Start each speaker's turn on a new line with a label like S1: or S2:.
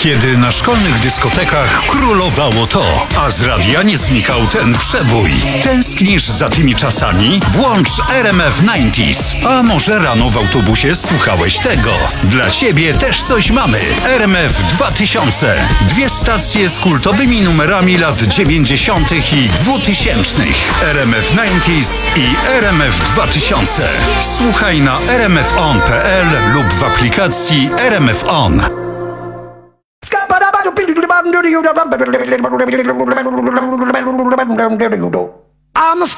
S1: Kiedy na szkolnych dyskotekach królowało to, a z radia nie znikał ten przebój. Tęsknisz za tymi czasami? Włącz RMF 90s. A może rano w autobusie słuchałeś tego? Dla ciebie też coś mamy. RMF 2000. 2 stacje z kultowymi numerami lat 90. i 2000. RMF 90s i RMF 2000. Słuchaj na rmfon.pl lub w aplikacji RMF On.
S2: I'm